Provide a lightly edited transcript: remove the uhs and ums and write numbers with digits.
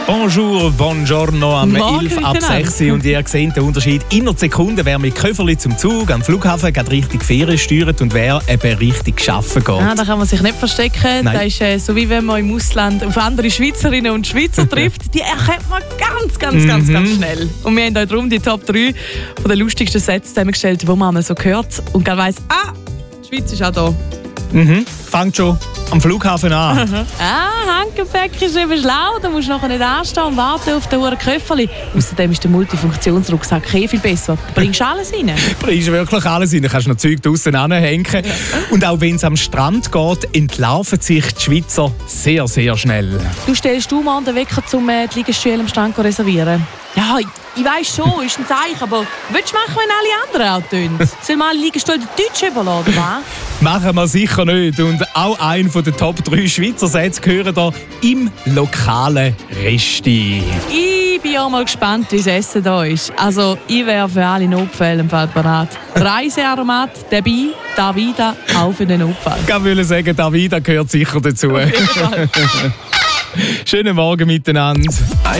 Bonjour, buongiorno am Morgen 11 ab miteinander. 6 und ihr seht den Unterschied in einer Sekunde, wer mit Köfferli zum Zug am Flughafen geht richtig Ferien steuert und wer eben richtig arbeiten geht. Da kann man sich nicht verstecken. Nein. Das ist so, wie wenn man im Ausland auf andere Schweizerinnen und Schweizer trifft. Die erkennt man ganz schnell. Und wir haben euch darum die Top 3 von den lustigsten Sätze zusammengestellt, die man so hört und gerade weiss, die Schweiz ist auch da. Fangt schon am Flughafen an. Handgepäck ist eben schlau, da musst du nachher nicht anstehen und warten auf den hohen Köfferli. Außerdem ist der Multifunktionsrucksack viel besser. Du bringst alles rein. Du bringst wirklich alles rein, du kannst noch Zeug draussen anhängen. Und auch wenn es am Strand geht, entlaufen sich die Schweizer sehr, sehr schnell. Du stellst du mal den Wecker, um die Liegestühle am Strand zu reservieren? Ja, ich weiss schon, ist ein Zeichen, aber willst du machen, wenn alle anderen auch tun? Sollen wir alle Liegestühle den Deutschen überladen, wa? Machen wir sicher nicht. Und auch einen der Top 3 Schweizer Sätze gehören da im lokalen Resti. Ich bin auch mal gespannt, wie das Essen da ist. Also, ich wäre für alle Notfälle im Fall bereit. Reisearomat dabei, Davida auch für den Notfall. Ich würde sagen, Davida gehört sicher dazu. Auf jeden Fall. Schönen Morgen miteinander.